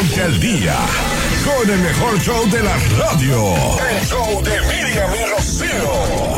Ponte al día con el mejor show de la radio. El show de Miriam y Rocío.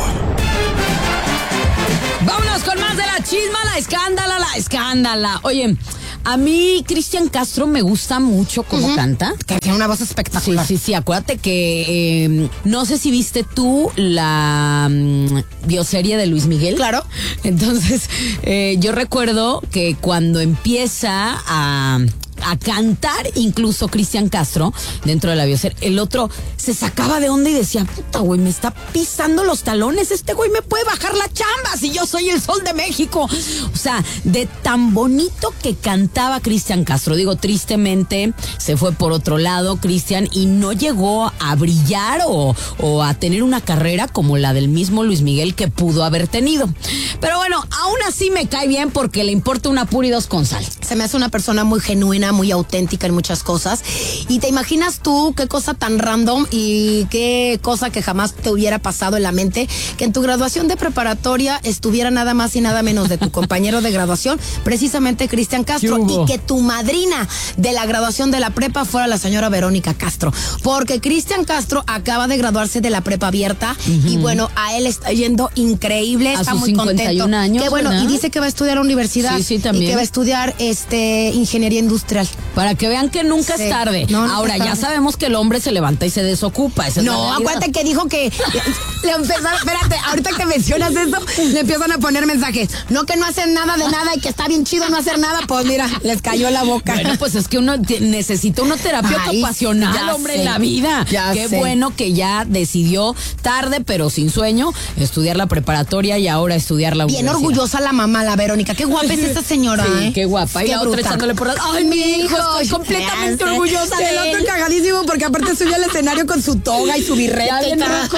Vámonos con más de la chisma, la escándala. Oye, a mí Cristian Castro me gusta mucho cómo canta. Que tiene una voz espectacular. Sí. Acuérdate que no sé si viste tú la bioserie de Luis Miguel. Claro. Entonces, yo recuerdo que cuando empieza a cantar, incluso Cristian Castro, dentro de la bioserie, el otro se sacaba de onda y decía, puta, güey, me está pisando los talones, este güey me puede bajar la chamba si yo soy el Sol de México. O sea, de tan bonito que cantaba Cristian Castro. Digo, tristemente se fue por otro lado Cristian y no llegó a brillar o a tener una carrera como la del mismo Luis Miguel que pudo haber tenido. Pero bueno, aún así me cae bien porque le importa una pura y dos con sal. Se me hace una persona muy genuina, muy auténtica en muchas cosas. Y te imaginas tú qué cosa tan random y qué cosa que jamás te hubiera pasado en la mente, que en tu graduación de preparatoria estuviera nada más y nada menos de tu compañero de graduación, precisamente Cristian Castro, y que tu madrina de la graduación de la prepa fuera la señora Verónica Castro. Porque Cristian Castro acaba de graduarse de la prepa abierta y bueno, a él está yendo increíble, a está sus muy 51 contento. años, que bueno, ¿verdad? y dice que va a estudiar a la universidad. Sí, también. Y que va a estudiar ingeniería industrial. Para que vean que nunca es tarde. No, ahora, ya sabemos que el hombre se levanta y se desocupa. Esa es la realidad. Acuérdate que dijo que le empezaron, espérate, ahorita que mencionas eso, le empiezan a poner mensajes. No, que no hacen nada de nada y que está bien chido no hacer nada. Pues mira, les cayó la boca. Bueno, pues es que uno necesita una terapia ocupacional, hombre, en la vida. Qué bueno que ya decidió tarde, pero sin sueño, estudiar la preparatoria y ahora estudiar la universidad. Bien orgullosa la mamá, la Verónica. Qué guapa es esta señora, Sí, qué guapa. Y la otra echándole por la... ¡Ay, mi hijo! Estoy completamente orgullosa de el él. otro cagadísimo porque aparte subió al escenario con su toga y su birrete. Ya bien rojo.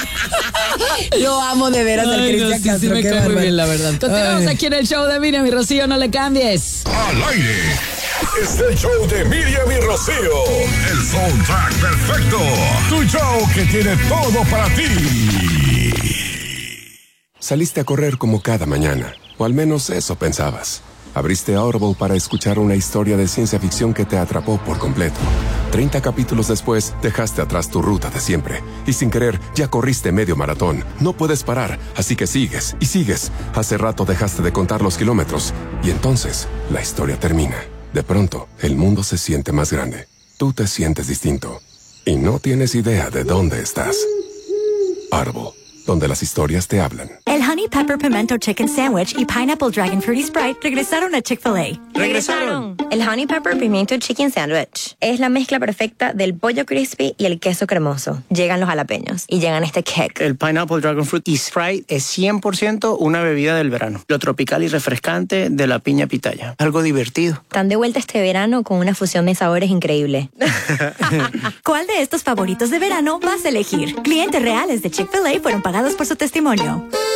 Lo amo de veras al Cristian Castro. Sí, me cae muy bien, la verdad. Continuamos aquí en el show de Miriam y Rocío, no le cambies. Al aire. Es el show de Miriam y Rocío. El soundtrack perfecto. Tu show que tiene todo para ti. Saliste a correr como cada mañana, o al menos eso pensabas. Abriste Audible para escuchar una historia de ciencia ficción que te atrapó por completo. 30 capítulos después, dejaste atrás tu ruta de siempre. Y sin querer, ya corriste medio maratón. No puedes parar, así que sigues y sigues. Hace rato dejaste de contar los kilómetros. Y entonces, la historia termina. De pronto, el mundo se siente más grande. Tú te sientes distinto. Y no tienes idea de dónde estás. Audible, donde las historias te hablan. El Honey Pepper Pimento Chicken Sandwich y Pineapple Dragon Fruity Sprite regresaron a Chick-fil-A. ¡Regresaron! El Honey Pepper Pimiento Chicken Sandwich es la mezcla perfecta del pollo crispy y el queso cremoso. Llegan los jalapeños y llegan este kick. El Pineapple Dragon Fruity Sprite es 100% una bebida del verano. Lo tropical y refrescante de la piña pitaya. Algo divertido. Están de vuelta este verano con una fusión de sabores increíble. ¿Cuál de estos favoritos de verano vas a elegir? Clientes reales de Chick-fil-A fueron pagados por su testimonio.